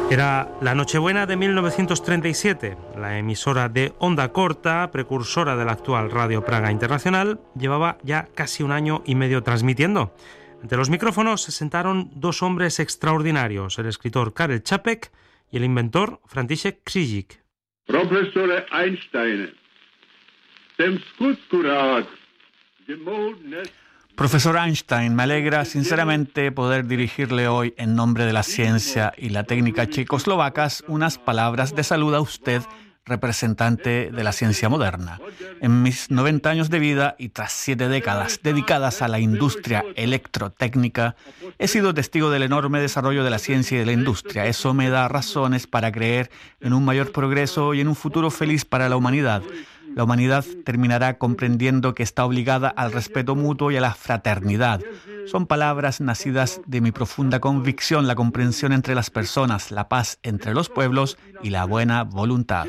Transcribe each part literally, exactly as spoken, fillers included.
Era la Nochebuena de mil novecientos treinta y siete. La emisora de onda corta, precursora de la actual Radio Praga Internacional, llevaba ya casi un año y medio transmitiendo. Ante los micrófonos se sentaron dos hombres extraordinarios, el escritor Karel Čapek y el inventor František Křížík. Profesor Einstein, jsem skutku rád, že mohu dnes... Profesor Einstein, me alegra sinceramente poder dirigirle hoy en nombre de la ciencia y la técnica checoslovacas unas palabras de salud a usted, representante de la ciencia moderna. En mis noventa años de vida y tras siete décadas dedicadas a la industria electrotécnica, he sido testigo del enorme desarrollo de la ciencia y de la industria. Eso me da razones para creer en un mayor progreso y en un futuro feliz para la humanidad. La humanidad terminará comprendiendo que está obligada al respeto mutuo y a la fraternidad. Son palabras nacidas de mi profunda convicción, la comprensión entre las personas, la paz entre los pueblos y la buena voluntad.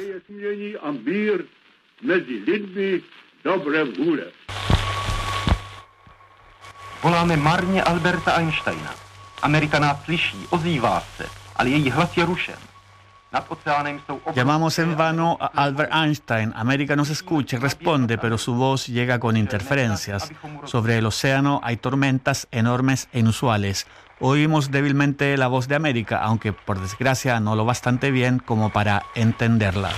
Voláme marně Alberta Einsteina. Amerika nás slyší, ozývá se, ale její hlas je rušen. Llamamos en vano a Albert Einstein. América nos escucha y responde, pero su voz llega con interferencias. Sobre el océano hay tormentas enormes e inusuales. Oímos débilmente la voz de América, aunque por desgracia no lo bastante bien como para entenderla.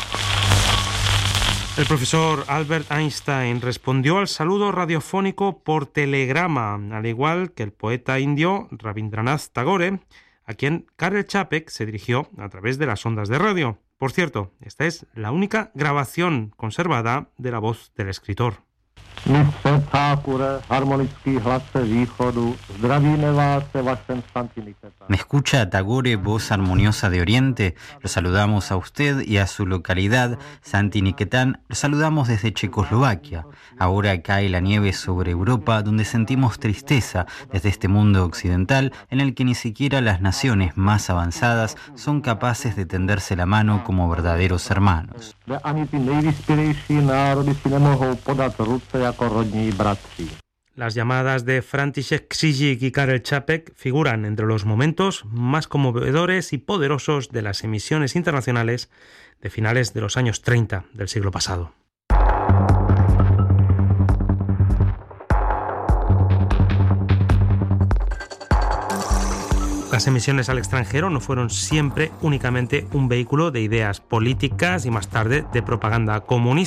El profesor Albert Einstein respondió al saludo radiofónico por telegrama, al igual que el poeta indio Rabindranath Tagore, a quien Karel Čapek se dirigió a través de las ondas de radio. Por cierto, esta es la única grabación conservada de la voz del escritor. ¿Me escucha Tagore, voz armoniosa de Oriente? Lo saludamos a usted y a su localidad, Santiniketan. Lo saludamos desde Checoslovaquia. Ahora cae la nieve sobre Europa, donde sentimos tristeza desde este mundo occidental en el que ni siquiera las naciones más avanzadas son capaces de tenderse la mano como verdaderos hermanos. Las llamadas de František Křížík y Karel Čapek figuran entre los momentos más conmovedores y poderosos de las emisiones internacionales de finales de los años treinta del siglo pasado. Las emisiones al extranjero no fueron siempre únicamente un vehículo de ideas políticas y más tarde de propaganda comunista.